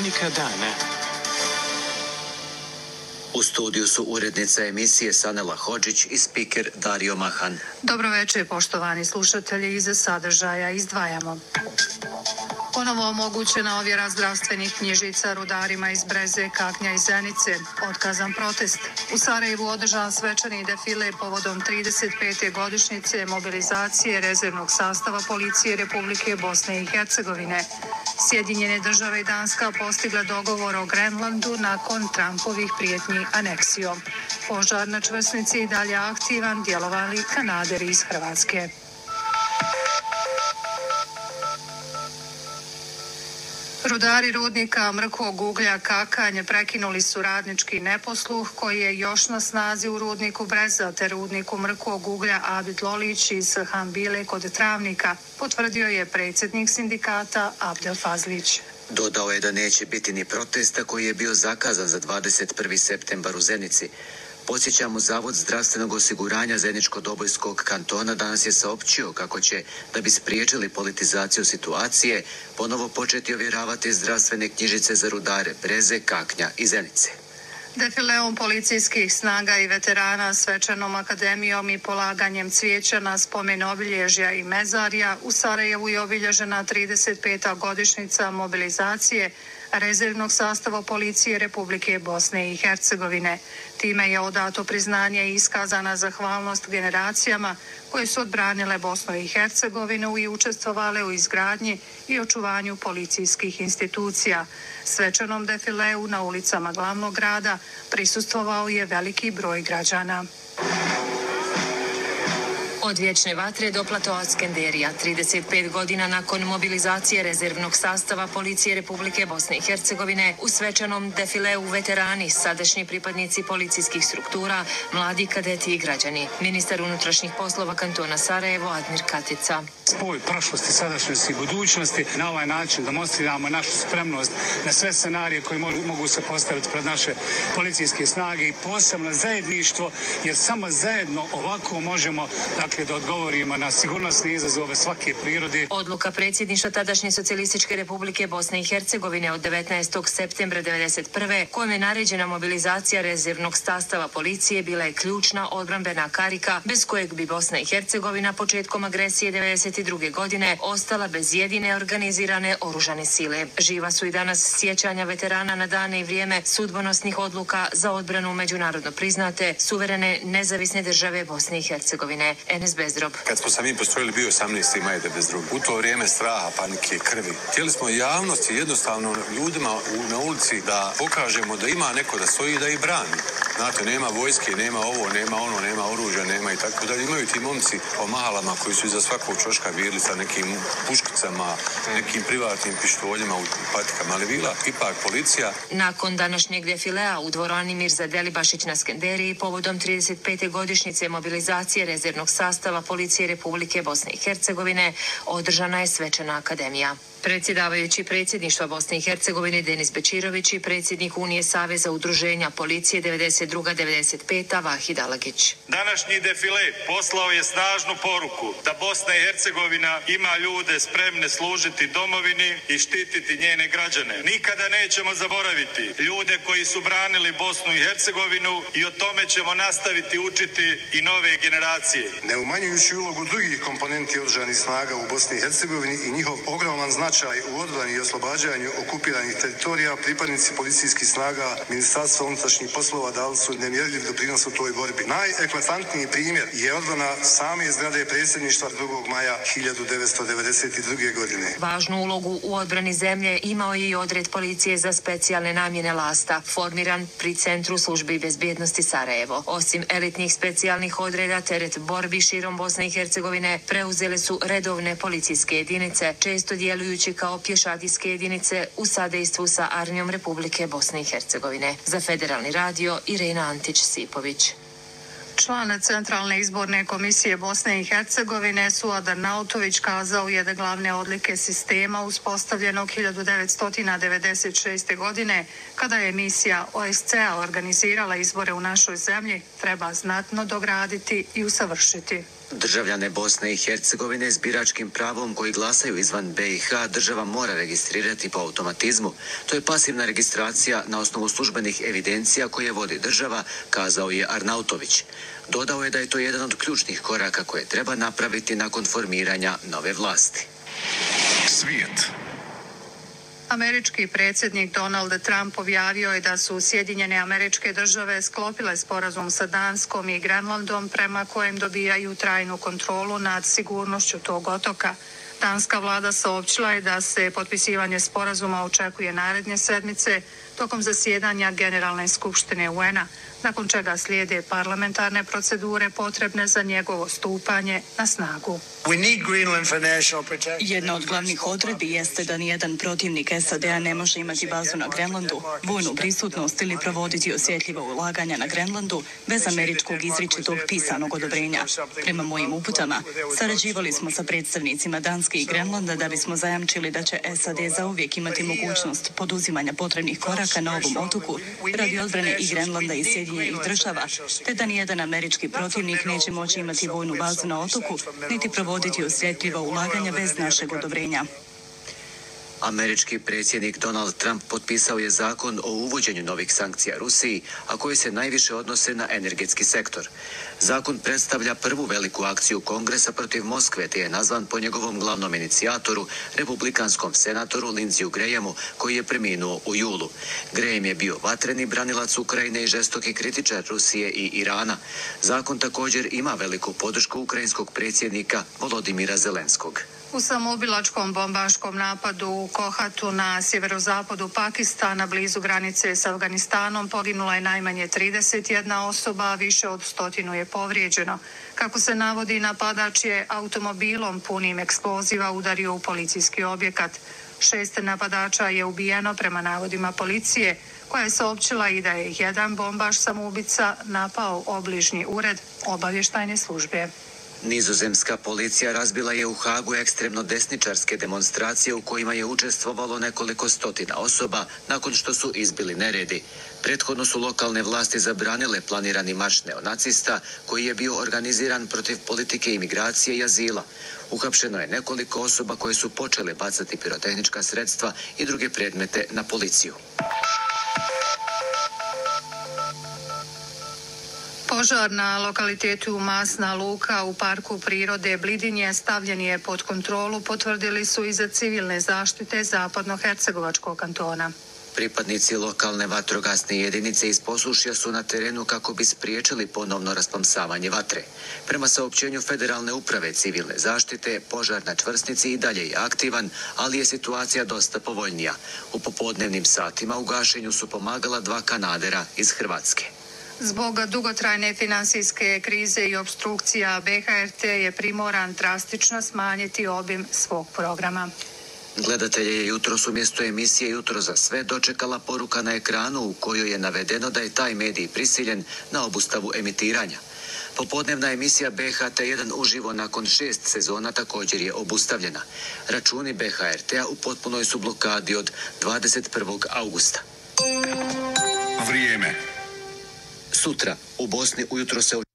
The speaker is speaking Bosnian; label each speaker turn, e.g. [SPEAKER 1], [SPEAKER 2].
[SPEAKER 1] Hronika dana.
[SPEAKER 2] U studiju su urednica emisije Sanela Hodžić i spiker Dario Mahan.
[SPEAKER 3] Dobro večer, poštovani slušatelji, iz sadržaja izdvajamo. Ponovo omogućena ovjera zdravstvenih knjižica rudarima iz Breze, Kaknja i Zenice. Otkazan protest. U Sarajevu održan svečani defile povodom 35. godišnjice mobilizacije rezervnog sastava policije Republike Bosne i Hercegovine. Sjedinjene države i Danska postigle dogovor o Grenlandu nakon Trumpovih prijetnji aneksijom. Požar na čvrsnici i dalje aktivan, djelovali kanaderi iz Hrvatske. Rudari rudnika mrkog uglja Kakanj prekinuli su radnički neposluh koji je još na snazi u rudniku Breza te rudniku mrkog uglja Abid Lolić iz Hambile kod Travnika, potvrdio je predsjednik sindikata Abdel Fazlić.
[SPEAKER 2] Dodao je da neće biti ni protesta koji je bio zakazan za 21. septembar u Zenici. Podsjećamo, Zavod zdravstvenog osiguranja Zeničko-Dobojskog kantona danas je saopćio kako će, da bi spriječili politizaciju situacije, ponovo početi ovjeravati zdravstvene knjižice za rudare Breze, Kaknja i Zenice.
[SPEAKER 3] Defileom policijskih snaga i veterana, svečanom akademijom i polaganjem cvijeća na spomen obilježja i mezarja u Sarajevu je obilježena 35. godišnjica mobilizacije rezervnog sastava policije Republike Bosne i Hercegovine. Time je odato priznanje i iskazana zahvalnost generacijama koje su odbranile Bosnu i Hercegovinu i učestvovale u izgradnji i očuvanju policijskih institucija. Svečanom defileu na ulicama glavnog grada prisustvovao je veliki broj građana.
[SPEAKER 4] Od vječne vatre do platoa Skenderija, 35 godina nakon mobilizacije rezervnog sastava policije Republike Bosne i Hercegovine, u svečanom defileu veterani, sadašnji pripadnici policijskih struktura, mladi kadeti i građani. Ministar unutrašnjih poslova kantona Sarajevo, Admir Katica.
[SPEAKER 5] Spoj prošlosti, sadašnjosti i budućnosti, na ovaj način demonstriramo našu spremnost na sve scenarije koji mogu se postaviti pred naše policijske snage i posebno zajedništvo, jer samo zajedno ovako možemo da odgovorimo na sigurnosne izazove svake prirode.
[SPEAKER 4] Odluka predsjedništva tadašnje Socijalističke Republike Bosne i Hercegovine od 19. septembra 1991. kojom je naređena mobilizacija rezervnog sastava policije bila je ključna odbrambena karika bez kojeg bi Bosna i Hercegovina početkom agresije 1992. godine ostala bez jedine organizirane oružane sile. Živa su i danas sjećanja veterana na dane i vrijeme sudbonosnih odluka za odbranu međunarodno priznate, suverene, nezavisne države Bosne i Hercegovine. Bezdrab.
[SPEAKER 6] Kad smo se mi postrojili bio 18. maj 1992. U to vrijeme straha, panike, krvi. Htjeli smo javnosti, jednostavno ljudima na ulici da pokažemo da ima neko da stoji i da ih brani. Znate, nema vojske, nema ovo, nema ono, nema oružja, nema i tako dalje. Imaju ti momci po mahalama koji su iza svakog čoška bili sa nekim puškicama, nekim privatnim pištoljima u patikama, ali bila ipak policija.
[SPEAKER 4] Nakon današnjeg defilea u dvorani Mirza Delibašić na Skenderiji povodom 35. godišnjice mobilizacije rezervnog sastava policije Republike Bosne i Hercegovine održana je svečana akademija. Predsjedavajući predsjedništva Bosne i Hercegovine Denis Bečirović i predsjednik Unije Saveza udruženja policije 92-95 Vahid Alagić.
[SPEAKER 7] Današnji defile poslao je snažnu poruku da Bosna i Hercegovina ima ljude spremne služiti domovini i štititi njene građane. Nikada nećemo zaboraviti ljude koji su branili Bosnu i Hercegovinu i o tome ćemo nastaviti učiti i nove generacije.
[SPEAKER 8] Ne umanjujući ulogu drugih komponenti oružanih snaga u Bosni i Hercegovini i njihov ogroman značaj u odbrani i oslobađanju okupiranih teritorija, pripadnici policijskih snaga Ministarstva unutrašnjih poslova dali su nemjerljiv doprinos u toj borbi. Najeklatantniji primjer je odbrana same zgrade predsjedništva 2. maja 1992. godine.
[SPEAKER 4] Važnu ulogu u odbrani zemlje imao je i odred policije za specijalne namjene Lasta, formiran pri Centru službi bezbjednosti Sarajevo. Osim elitnih specijalnih odreda, teret borbi širom Bosne i Hercegovine preuzele su redovne policijske jedinice, često djelujući kao pješadijske jedinice u sadejstvu sa Armijom Republike Bosne i Hercegovine. Za Federalni radio Irena Antić-Sipović.
[SPEAKER 3] Član Centralne izborne komisije Bosne i Hercegovine Suad Arnautović kazao je da glavne odlike sistema uspostavljenog 1996. godine, kada je misija OSCE organizirala izbore u našoj zemlji, treba znatno dograditi i usavršiti.
[SPEAKER 2] Državljane Bosne i Hercegovine s biračkim pravom koji glasaju izvan BiH država mora registrirati po automatizmu. To je pasivna registracija na osnovu službenih evidencija koje vodi država, kazao je Arnautović. Dodao je da je to jedan od ključnih koraka koje treba napraviti nakon formiranja nove vlasti.
[SPEAKER 1] Svijet.
[SPEAKER 3] Američki predsjednik Donald Trump objavio je da su Sjedinjene Američke Države sklopile sporazum sa Danskom i Grenlandom prema kojem dobijaju trajnu kontrolu nad sigurnošću tog otoka. Danska vlada saopćila je da se potpisivanje sporazuma očekuje naredne sedmice tokom zasjedanja Generalne skupštine UN-a, nakon čega slijede parlamentarne procedure potrebne za njegovo stupanje na snagu.
[SPEAKER 9] Jedna od glavnih odredbi jeste da nijedan protivnik SAD-a ne može imati bazu na Grenlandu, vojnu prisutnost ili provoditi osjetljiva ulaganja na Grenlandu bez američkog izričitog pisanog odobrenja. Prema mojim uputama, sarađivali smo sa predstavnicima Danske i Grenlanda da bismo zajamčili da će SAD zauvijek imati mogućnost poduzimanja potrebnih koraka na ovom otoku radi odbrane i Grenlanda i Sjedinjenih Država, te da nijedan američki protivnik neće moći imati vojnu bazu na otoku, niti provoditi osjetljiva ulaganja bez našeg odobrenja.
[SPEAKER 2] Američki predsjednik Donald Trump potpisao je zakon o uvođenju novih sankcija Rusiji, a koje se najviše odnose na energetski sektor. Zakon predstavlja prvu veliku akciju Kongresa protiv Moskve, te je nazvan po njegovom glavnom inicijatoru, republikanskom senatoru Lindsey Grahamu, koji je preminuo u julu. Graham je bio vatreni branilac Ukrajine i žestoki kritičar Rusije i Irana. Zakon također ima veliku podršku ukrajinskog predsjednika Volodimira Zelenskog.
[SPEAKER 3] U samoubilačkom bombaškom napadu u Kohatu na sjeverozapadu Pakistana blizu granice s Afganistanom poginula je najmanje 31 osoba, a više od 100 je povrijeđeno. Kako se navodi, napadač je automobilom punim eksploziva udario u policijski objekat. 6 napadača je ubijeno prema navodima policije, koja je saopćila i da je jedan bombaš samoubica napao obližnji ured obavještajne službe.
[SPEAKER 2] Nizozemska policija razbila je u Hagu ekstremno desničarske demonstracije u kojima je učestvovalo nekoliko stotina osoba nakon što su izbili neredi. Prethodno su lokalne vlasti zabranile planirani marš neonacista koji je bio organiziran protiv politike imigracije i azila. Uhapšeno je nekoliko osoba koje su počele bacati pirotehnička sredstva i druge predmete na policiju.
[SPEAKER 3] Požar na lokalitetu Masna Luka u parku prirode Blidinje stavljen je pod kontrolu, potvrdili su iza civilne zaštite zapadno-hercegovačkog kantona.
[SPEAKER 2] Pripadnici lokalne vatrogasne jedinice iz Posušja su na terenu kako bi spriječili ponovno rasplamsavanje vatre. Prema saopćenju Federalne uprave civilne zaštite, požar na čvrsnici i dalje je aktivan, ali je situacija dosta povoljnija. U popodnevnim satima u gašenju su pomagala 2 kanadera iz Hrvatske.
[SPEAKER 3] Zbog dugotrajne financijske krize i opstrukcija, BHRT je primoran drastično smanjiti obim svog programa.
[SPEAKER 2] Gledatelje je jutros umjesto emisije Jutro za sve dočekala poruka na ekranu u kojoj je navedeno da je taj medij prisiljen na obustavu emitiranja. Popodnevna emisija BHT1 uživo nakon 6 sezona također je obustavljena. Računi BHRT-a u potpunoj su blokadi od 21. augusta.
[SPEAKER 1] Vrijeme.
[SPEAKER 2] Sutra u Bosni ujutro se